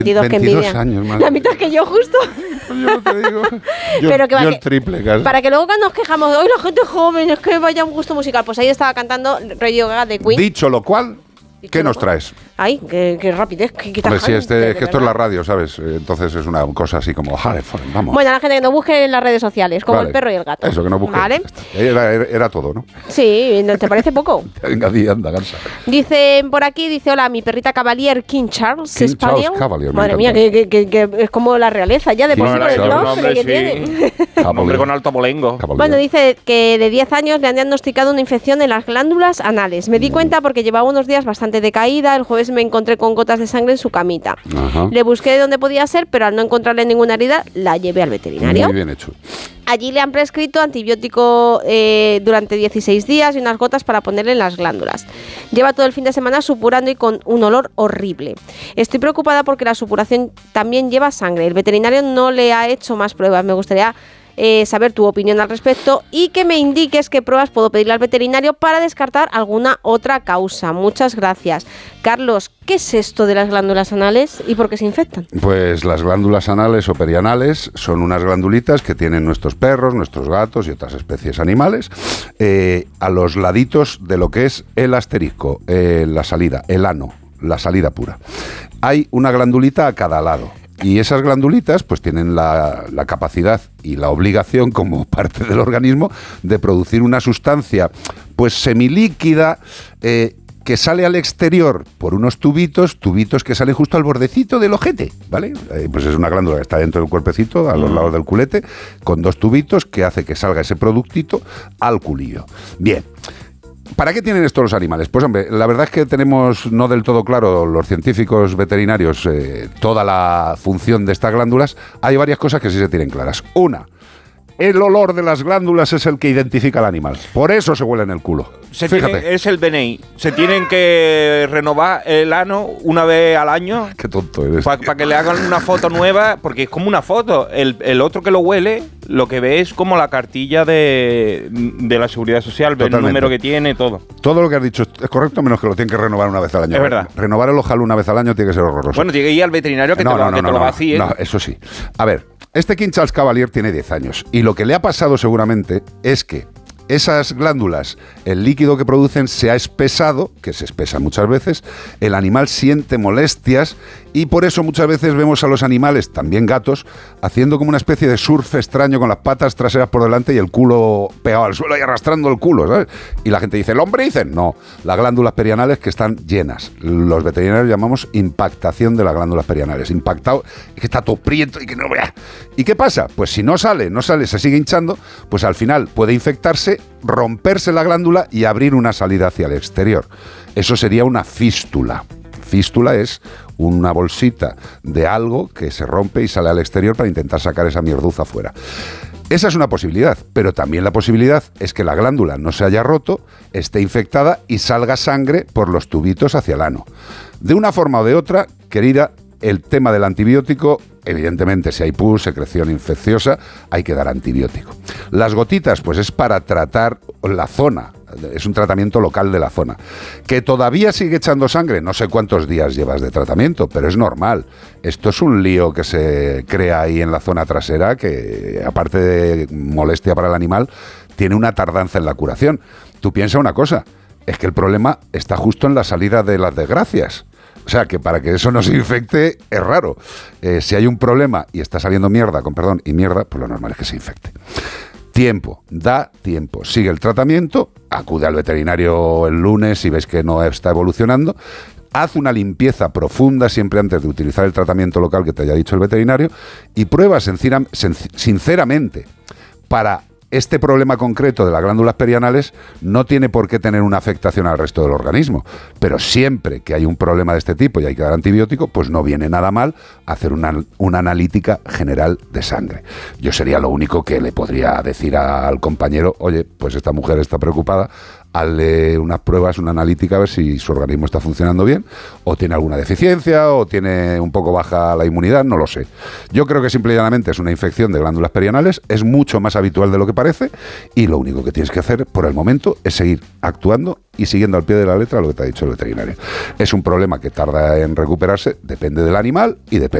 22 años más. La mitad que yo justo. Yo no te digo. Pero que yo el triple casi. Para que luego cuando nos quejamos de hoy la gente joven es que vaya un gusto musical, pues ahí estaba cantando Radio Gaga de Queen. Dicho lo cual, ¿qué nos traes? Ay, qué rapidez, qué Hombre, sí, es que esto es la radio, ¿sabes? Entonces es una cosa así como, vamos. Bueno, la gente que nos busque en las redes sociales, como el perro y el gato. Eso, que nos busque. ¿Vale? Era todo, ¿no? Sí, ¿no te parece poco? Venga, anda, Gansa. Dicen por aquí, hola, mi perrita Cavalier King Charles Spaniel. Cavalier, madre mía, que es como la realeza ya de por sí con el nombre que tiene. Un hombre con alto abolengo. Bueno, dice que de 10 años le han diagnosticado una infección en las glándulas anales. Me di cuenta porque llevaba unos días bastante decaída. El jueves me encontré con gotas de sangre en su camita. Ajá. Le busqué de dónde podía ser, pero al no encontrarle ninguna herida, la llevé al veterinario. Muy bien hecho. Allí le han prescrito antibiótico durante 16 días y unas gotas para ponerle en las glándulas. Lleva todo el fin de semana supurando y con un olor horrible. Estoy preocupada porque la supuración también lleva sangre. El veterinario no le ha hecho más pruebas. Me gustaría saber tu opinión al respecto y que me indiques qué pruebas puedo pedirle al veterinario para descartar alguna otra causa. Muchas gracias. Carlos, ¿qué es esto de las glándulas anales y por qué se infectan? Pues las glándulas anales o perianales son unas glandulitas que tienen nuestros perros, nuestros gatos y otras especies animales a los laditos de lo que es el asterisco, la salida, el ano, la salida pura. Hay una glandulita a cada lado. Y esas glandulitas pues tienen la capacidad y la obligación como parte del organismo de producir una sustancia pues semilíquida que sale al exterior por unos tubitos que salen justo al bordecito del ojete, ¿vale? Pues es una glándula que está dentro del cuerpecito, a los lados del culete, con dos tubitos que hace que salga ese productito al culillo. Bien. ¿Para qué tienen esto los animales? Pues hombre, la verdad es que tenemos no del todo claro los científicos veterinarios toda la función de estas glándulas. Hay varias cosas que sí se tienen claras. Una, el olor de las glándulas es el que identifica al animal. Por eso se huele en el culo. Es el DNI. Se tienen que renovar el ano una vez al año. Qué tonto eres. Para que le hagan una foto nueva, porque es como una foto. El otro que lo huele, lo que ve es como la cartilla de la Seguridad Social, ve el número que tiene, todo. Todo lo que has dicho es correcto, menos que lo tienen que renovar una vez al año. Es verdad. Renovar el ojal una vez al año tiene que ser horroroso. Bueno, tiene que ir al veterinario que te lo vacíe. No, eso sí. A ver, este King Charles Cavalier tiene 10 años y lo que le ha pasado seguramente es que esas glándulas, el líquido que producen se ha espesado, que se espesa muchas veces, el animal siente molestias y por eso muchas veces vemos a los animales, también gatos, haciendo como una especie de surf extraño con las patas traseras por delante y el culo pegado al suelo y arrastrando el culo, ¿sabes? Y la gente dice, ¿el hombre dice? No, las glándulas perianales que están llenas. Los veterinarios llamamos impactación de las glándulas perianales. Impactado, que está todo prieto y que no vea. ¿Y qué pasa? Pues si no sale, se sigue hinchando, pues al final puede infectarse, romperse la glándula y abrir una salida hacia el exterior. Eso sería una fístula. Fístula es una bolsita de algo que se rompe y sale al exterior para intentar sacar esa mierduza fuera. Esa es una posibilidad, pero también la posibilidad es que la glándula no se haya roto, esté infectada y salga sangre por los tubitos hacia el ano. De una forma o de otra, querida, el tema del antibiótico, evidentemente si hay pus, secreción infecciosa, hay que dar antibiótico. Las gotitas, pues es para tratar la zona, es un tratamiento local de la zona. Que todavía sigue echando sangre, no sé cuántos días llevas de tratamiento, pero es normal. Esto es un lío que se crea ahí en la zona trasera que, aparte de molestia para el animal, tiene una tardanza en la curación. Tú piensa una cosa, es que el problema está justo en la salida de las desgracias. O sea, que para que eso no se infecte es raro. Si hay un problema y está saliendo mierda, con perdón, y mierda, pues lo normal es que se infecte. Tiempo, da tiempo. Sigue el tratamiento, acude al veterinario el lunes si ves que no está evolucionando. Haz una limpieza profunda siempre antes de utilizar el tratamiento local que te haya dicho el veterinario y prueba sinceramente para este problema concreto de las glándulas perianales no tiene por qué tener una afectación al resto del organismo, pero siempre que hay un problema de este tipo y hay que dar antibiótico, pues no viene nada mal hacer una analítica general de sangre. Yo sería lo único que le podría decir al compañero, oye, pues esta mujer está preocupada, hazle unas pruebas, una analítica, a ver si su organismo está funcionando bien, o tiene alguna deficiencia, o tiene un poco baja la inmunidad, no lo sé. Yo creo que simple y llanamente es una infección de glándulas perianales, es mucho más habitual de lo que parece, y lo único que tienes que hacer por el momento es seguir actuando y siguiendo al pie de la letra lo que te ha dicho el veterinario. Es un problema que tarda en recuperarse, depende del animal y depende